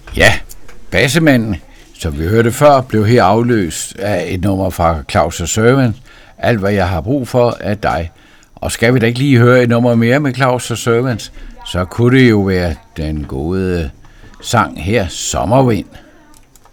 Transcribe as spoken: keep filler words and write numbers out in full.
Ja, Bassemanden, som vi hørte før, blev her afløst af et nummer fra Claus og Servants. Alt, hvad jeg har brug for, er dig. Og skal vi da ikke lige høre et nummer mere med Claus og Servants, så kunne det jo være den gode sang her, Sommervind.